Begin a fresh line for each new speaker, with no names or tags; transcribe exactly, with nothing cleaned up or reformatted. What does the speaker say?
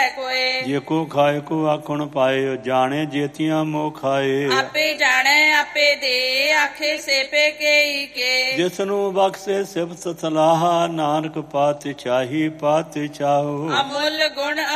ਕੋਏ।
ਜੇ ਕੋ ਖਾਏ ਕੋ ਆਖਣ ਪਾਏ, ਜਾਣੇ ਜੇਤੀਆਂ ਮੋਹ ਖਾਏ।
ਆਪੇ ਜਾਣੈ ਆਪੇ ਦੇ, ਆਖੇ ਸੇਪੇ ਕੇਈ ਕੇ।
ਜਿਸ ਨੂੰ ਬਖਸ਼ੇ ਸਿਫਤ ਸਲਾਹ, ਨਾਨਕ ਪਾਤਿ ਚਾਹੀ ਪਾਤਿ ਚਾਹੋ।
ਅਮੁੱਲ ਗੁਣ